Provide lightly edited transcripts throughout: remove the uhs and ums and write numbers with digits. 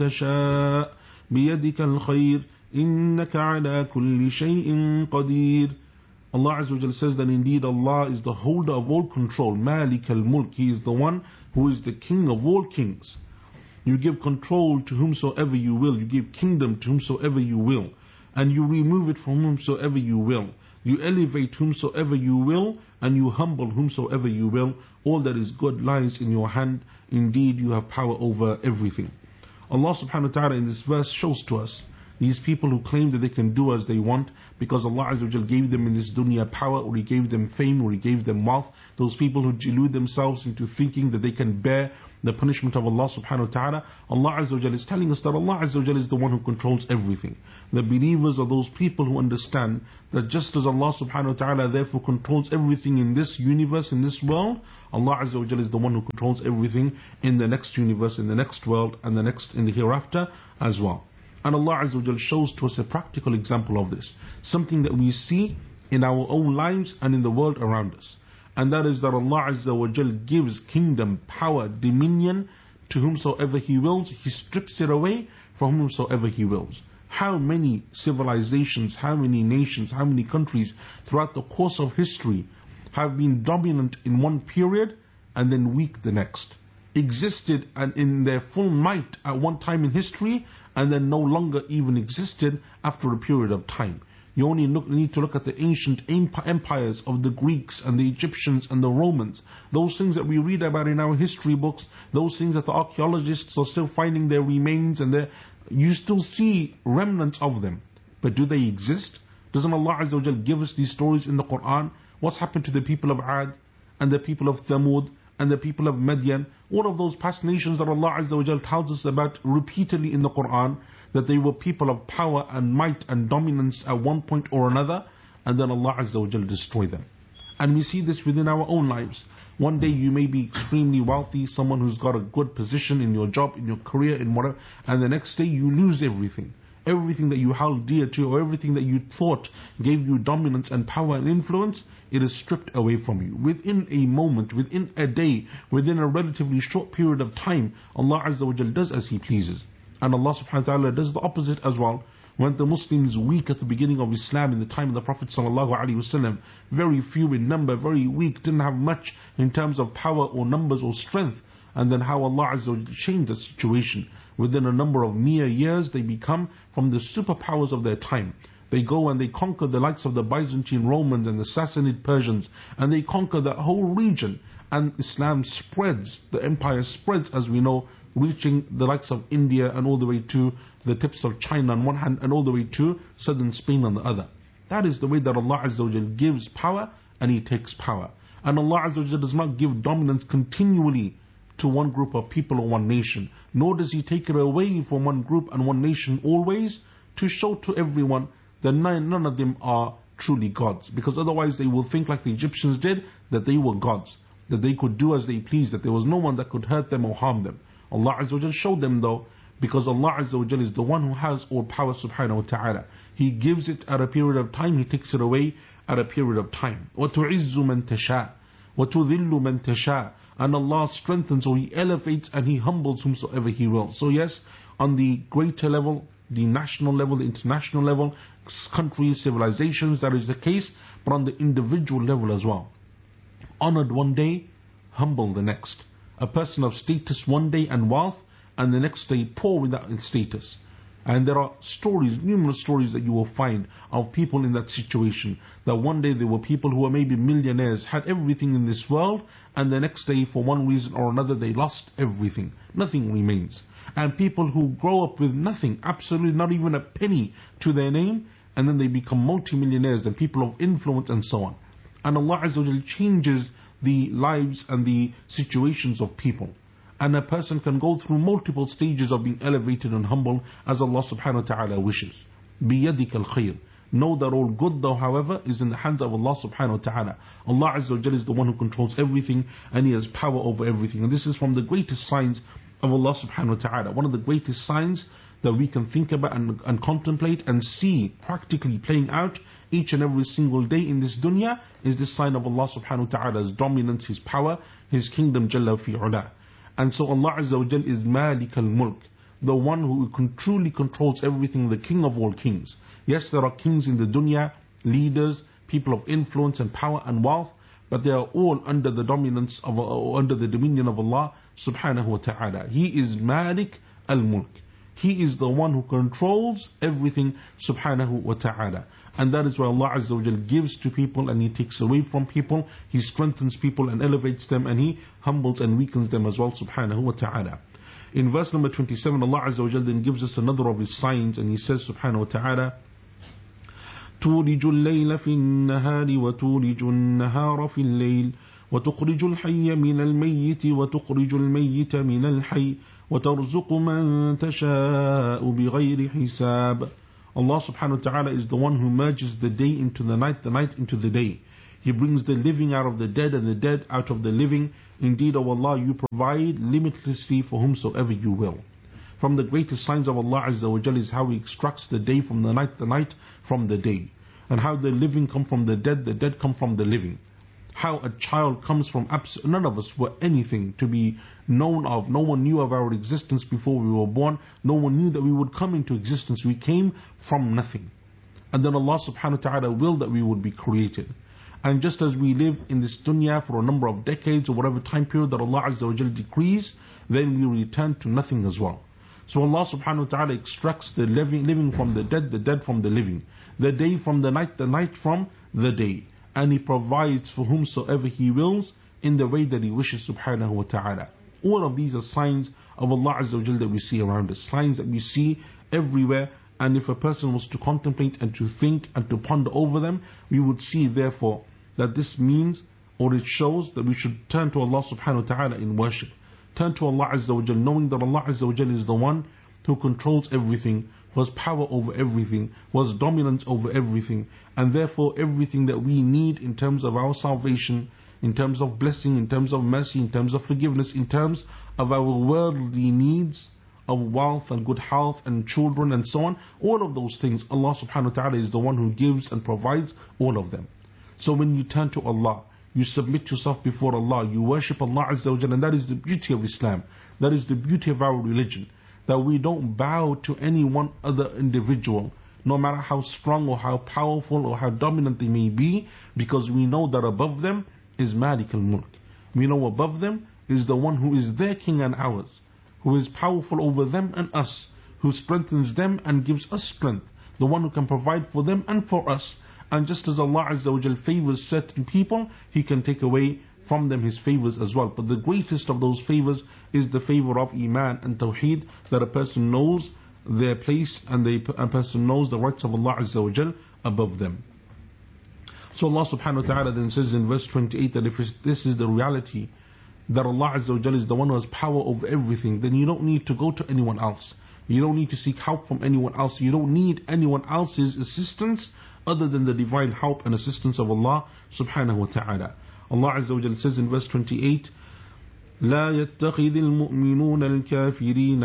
تشاء بيدك الخير إنك على كل شيء قدير. Allah Azza wa Jalla says that indeed Allah is the holder of all control. Malik al-Mulk, He is the one who is the king of all kings. You give control to whomsoever you will. You give kingdom to whomsoever you will. And you remove it from whomsoever you will. You elevate whomsoever you will. And you humble whomsoever you will. All that is good lies in your hand. Indeed, you have power over everything. Allah subhanahu wa ta'ala in this verse shows to us these people who claim that they can do as they want because Allah Azza wa Jal gave them in this dunya power, or He gave them fame, or He gave them wealth. Those people who delude themselves into thinking that they can bear the punishment of Allah subhanahu wa ta'ala. Allah Azza wa Jal is telling us that Allah Azza wa Jal is the one who controls everything. The believers are those people who understand that just as Allah subhanahu wa ta'ala therefore controls everything in this universe, in this world, Allah Azza wa Jal is the one who controls everything in the next universe, in the next world, and the next in the hereafter as well. And Allah Azza wa Jal shows to us a practical example of this. Something that we see in our own lives and in the world around us. And that is that Allah Azza wa Jal gives kingdom, power, dominion to whomsoever He wills. He strips it away from whomsoever He wills. How many civilizations, how many nations, how many countries throughout the course of history have been dominant in one period and then weak the next? Existed and in their full might at one time in history and then no longer even existed after a period of time. You only need to look at the ancient empires of the Greeks and the Egyptians and the Romans. Those things that we read about in our history books, those things that the archaeologists are still finding their remains, and you still see remnants of them. But do they exist? Doesn't Allah Azza wa Jal give us these stories in the Quran? What's happened to the people of Ad and the people of Thamud and the people of Madian? All of those past nations that Allah Azza wa Jal tells us about repeatedly in the Quran, that they were people of power and might and dominance at one point or another, and then Allah Azza wa Jal destroyed them. And we see this within our own lives. One day you may be extremely wealthy, someone who's got a good position in your job, in your career, in whatever, and the next day you lose everything. Everything that you held dear to, or everything that you thought gave you dominance and power and influence, it is stripped away from you. Within a moment, within a day, within a relatively short period of time, Allah Azza wa Jal does as He pleases. And Allah subhanahu wa ta'ala does the opposite as well. When the Muslims weak at the beginning of Islam in the time of the Prophet sallallahu alaihi wasallam, very few in number, very weak, didn't have much in terms of power or numbers or strength. And then how Allah Azza wa Jal changed the situation. Within a number of mere years, they become from the superpowers of their time. They go and they conquer the likes of the Byzantine Romans and the Sassanid Persians, and they conquer the whole region. And Islam spreads, the empire spreads, as we know, reaching the likes of India and all the way to the tips of China on one hand and all the way to southern Spain on the other. That is the way that Allah Azza wa Jal gives power and He takes power. And Allah Azza wa Jal does not give dominance continually to one group of people or one nation, nor does He take it away from one group and one nation always, to show to everyone that none of them are truly gods, because otherwise they will think like the Egyptians did, that they were gods, that they could do as they pleased, that there was no one that could hurt them or harm them. Allah Azza wa Jal showed them though, because Allah Azza wa Jal is the one who has all power subhanahu wa ta'ala. He gives it at a period of time, He takes it away at a period of time. وَتُعِزُّ مَن تَشَاءُ وَتُذِلُّ مَن تَشَاءُ. And Allah strengthens, or He elevates and He humbles whomsoever He will. So yes, on the greater level, the national level, the international level, countries, civilizations, that is the case, but on the individual level as well. Honored one day, humble the next. A person of status one day and wealth, and the next day poor without status. And there are stories, numerous stories that you will find of people in that situation. That one day there were people who were maybe millionaires, had everything in this world, and the next day for one reason or another they lost everything. Nothing remains. And people who grow up with nothing, absolutely not even a penny to their name, and then they become multimillionaires and people of influence and so on. And Allah Azza wa Jal changes the lives and the situations of people. And a person can go through multiple stages of being elevated and humble as Allah subhanahu wa ta'ala wishes. بِيَدِكَ الْخَيْرِ. Know that all good though, however, is in the hands of Allah subhanahu wa ta'ala. Allah Azza wa Jal is the one who controls everything, and He has power over everything. And this is from the greatest signs of Allah subhanahu wa ta'ala. One of the greatest signs that we can think about and contemplate and see practically playing out each and every single day in this dunya is this sign of Allah subhanahu wa ta'ala's dominance, His power, His kingdom jalla fi ula. And so Allah Azza wa Jal is Malik al-Mulk, the one who truly controls everything, the king of all kings. Yes, there are kings in the dunya, leaders, people of influence and power and wealth, but they are all under the dominance of, or under the dominion of Allah subhanahu wa ta'ala. He is Malik al-Mulk. He is the one who controls everything subhanahu wa ta'ala. And that is why Allah Azza wa Jal gives to people and He takes away from people. He strengthens people and elevates them, and He humbles and weakens them as well subhanahu wa ta'ala. In verse number 27, Allah Azza wa Jal then gives us another of His signs, and He says subhanahu wa ta'ala, تولج الليل في النهار وتولج النهار في الليل وتخرج الحي من الميت وتخرج الميت من الحي وترزق من تشاء بغير حساب. Allah subhanahu wa ta'ala is the one who merges the day into the night into the day. He brings the living out of the dead and the dead out of the living. Indeed, O Allah, you provide limitlessly for whomsoever you will. From the greatest signs of Allah Azza wa Jal is how He extracts the day from the night from the day. And how the living come from the dead come from the living. How a child comes from none of us were anything to be known of. No one knew of our existence before we were born. No one knew that we would come into existence. We came from nothing. And then Allah subhanahu wa ta'ala willed that we would be created. And just as we live in this dunya for a number of decades or whatever time period that Allah Azza wa Jal decrees, then we return to nothing as well. So Allah subhanahu wa ta'ala extracts the living from the dead from the living, the day from the night from the day. And He provides for whomsoever He wills in the way that He wishes subhanahu wa ta'ala. All of these are signs of Allah Azza wa Jal that we see around us, signs that we see everywhere. And if a person was to contemplate and to think and to ponder over them, we would see therefore that this means, or it shows, that we should turn to Allah subhanahu wa ta'ala in worship. Turn to Allah Azza wa Jal, knowing that Allah Azza wa Jal is the one who controls everything, who has power over everything, who has dominance over everything, and therefore everything that we need in terms of our salvation, in terms of blessing, in terms of mercy, in terms of forgiveness, in terms of our worldly needs of wealth and good health and children and so on, all of those things, Allah subhanahu wa ta'ala is the one who gives and provides all of them. So when you turn to Allah, you submit yourself before Allah, you worship Allah Azza wa Jalla, and that is the beauty of Islam. That is the beauty of our religion. That we don't bow to any one other individual, no matter how strong or how powerful or how dominant they may be, because we know that above them is Malik al-Mulk. We know above them is the one who is their king and ours, who is powerful over them and us, who strengthens them and gives us strength, the one who can provide for them and for us. And just as Allah Azza wa Jal favors certain people, He can take away from them His favors as well. But the greatest of those favors is the favor of Iman and Tawheed, that a person knows their place and a person knows the rights of Allah Azza wa Jal above them. So Allah subhanahu wa ta'ala then says in verse 28 that if this is the reality, that Allah Azza wa Jal is the one who has power over everything, then you don't need to go to anyone else. You don't need to seek help from anyone else. You don't need anyone else's assistance other than the divine help and assistance of Allah subhanahu wa ta'ala. Allah Azza wa Jal says in verse 28, لا يتخذ المؤمنون الكافرين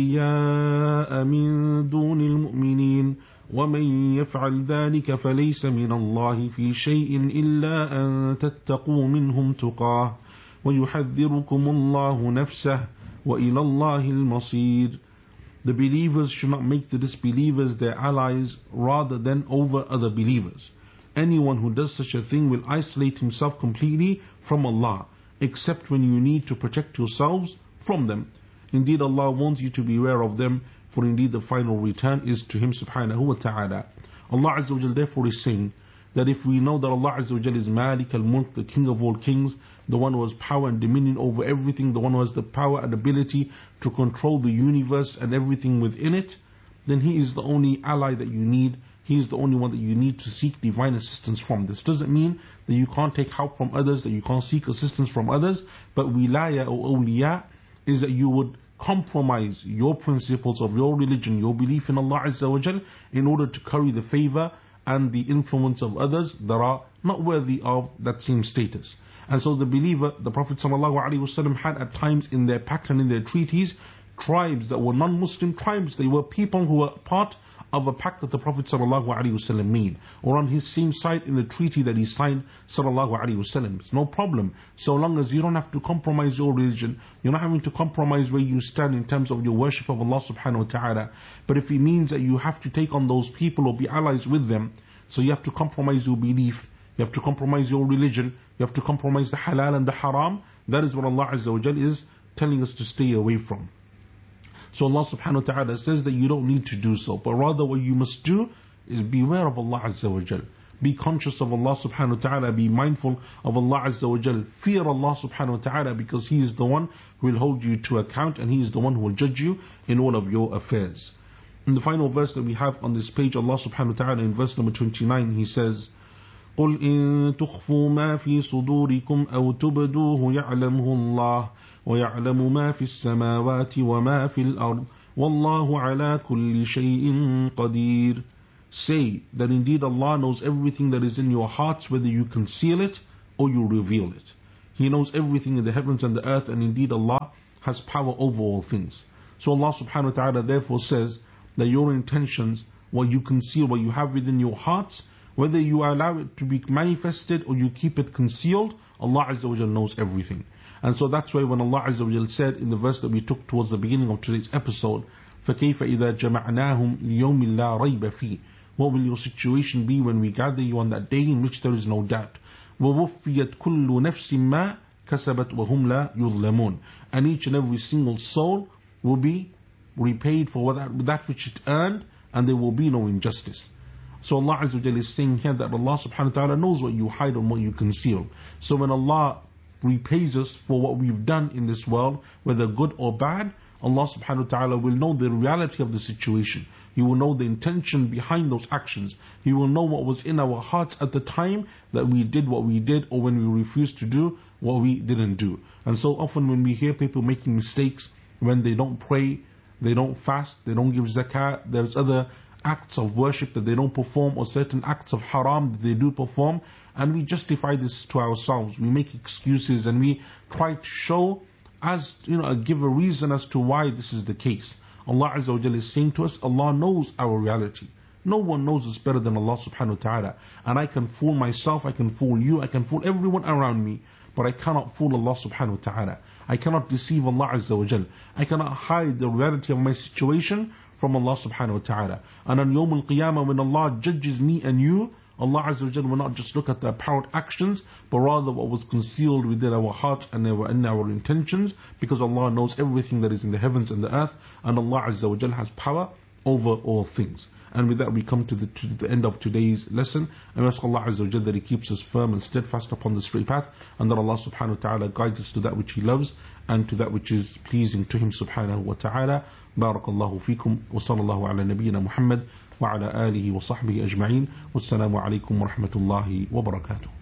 أولياء من دون المؤمنين ومن يفعل ذلك فليس من الله في شيء إلا أن تتقوا منهم تقاه ويحذركم الله نفسه وإلى الله المصير. The believers should not make the disbelievers their allies rather than over other believers. Anyone who does such a thing will isolate himself completely from Allah, except when you need to protect yourselves from them. Indeed, Allah wants you to beware of them, for indeed the final return is to Him subhanahu wa ta'ala. Allah Azza wa Jal therefore is saying that if we know that Allah Azza wa Jal is Malik al-Mulk, the King of all kings, the one who has power and dominion over everything, the one who has the power and ability to control the universe and everything within it, then He is the only ally that you need. He is the only one that you need to seek divine assistance from. This doesn't mean that you can't take help from others, that you can't seek assistance from others, but wilaya or awliya is that you would compromise your principles of your religion, your belief in Allah Azza wa Jal, in order to curry the favor and the influence of others that are not worthy of that same status. And so the believer, the Prophet ﷺ had at times in their pact and in their treaties, tribes that were non-Muslim tribes. They were people who were part of a pact that the Prophet ﷺ made, or on his same side in the treaty that he signed ﷺ. It's no problem, so long as you don't have to compromise your religion, you're not having to compromise where you stand in terms of your worship of Allah subhanahu wa ta'ala. But if it means that you have to take on those people or be allies with them, so you have to compromise your belief, you have to compromise your religion, you have to compromise the halal and the haram, that is what Allah Azza wa Jal is telling us to stay away from. So Allah subhanahu wa ta'ala says that you don't need to do so, but rather what you must do is beware of Allah Azza wa Jal. Be conscious of Allah subhanahu wa ta'ala, be mindful of Allah Azza wa Jal. Fear Allah subhanahu wa ta'ala, because He is the one who will hold you to account, and He is the one who will judge you in all of your affairs. In the final verse that we have on this page, Allah subhanahu wa ta'ala in verse number 29, He says, قُلْ إِن تُخْفُوا مَا فِي صُدُورِكُمْ أَوْ تُبْدُوهُ يَعْلَمْهُ اللَّهُ وَيَعْلَمُ مَا فِي السَّمَاوَاتِ وَمَا فِي الْأَرْضِ وَاللَّهُ عَلَى كُلِّ شَيْءٍ قَدِيرٌ. Say that indeed Allah knows everything that is in your hearts, whether you conceal it or you reveal it. He knows everything in the heavens and the earth, and indeed Allah has power over all things. So Allah subhanahu wa ta'ala therefore says that your intentions, what you conceal, what you have within your hearts, whether you allow it to be manifested or you keep it concealed, Allah Azza wa Jal knows everything. And so that's why when Allah Azza wa Jal said in the verse that we took towards the beginning of today's episode, فَكَيْفَ إِذَا جَمَعْنَاهُمْ لِيَوْمٍ لَا رَيْبَ فِيهِ, what will your situation be when we gather you on that day in which there is no doubt? وَوُفِّيَتْ كُلُّ نَفْسٍ مَا كَسَبَتْ وَهُمْ لَا يُظْلَمُونَ. And each and every single soul will be repaid for that which it earned, and there will be no injustice. So Allah Azza wa Jalla is saying here that Allah subhanahu wa ta'ala knows what you hide and what you conceal. So when Allah repays us for what we've done in this world, whether good or bad, Allah subhanahu wa ta'ala will know the reality of the situation. He will know the intention behind those actions. He will know what was in our hearts at the time that we did what we did, or when we refused to do what we didn't do. And so often when we hear people making mistakes, when they don't pray, they don't fast, they don't give zakah, there's other acts of worship that they don't perform, or certain acts of haram that they do perform, and we justify this to ourselves. We make excuses and we try to show, give a reason as to why this is the case. Allah Azza wa Jalla is saying to us, Allah knows our reality. No one knows us better than Allah subhanahu wa ta'ala. And I can fool myself, I can fool you, I can fool everyone around me, but I cannot fool Allah subhanahu wa ta'ala. I cannot deceive Allah Azza wa Jalla. I cannot hide the reality of my situation from Allah subhanahu wa ta'ala. And on Yawm al-Qiyamah, when Allah judges me and you, Allah Azza wa Jalla will not just look at the apparent actions, but rather what was concealed within our hearts and in our intentions, because Allah knows everything that is in the heavens and the earth, and Allah Azza wa Jalla has power over all things. And with that we come to the end of today's lesson, and we ask Allah Azza wa Jalla that He keeps us firm and steadfast upon the straight path, and that Allah subhanahu wa ta'ala guides us to that which He loves and to that which is pleasing to Him subhanahu wa ta'ala. Barakallahu feekum, wa sallallahu ala nabiyyina Muhammad wa ala alihi wa sahbihi ajma'in. Wassalamu alaikum wa rahmatullahi wa barakatuh.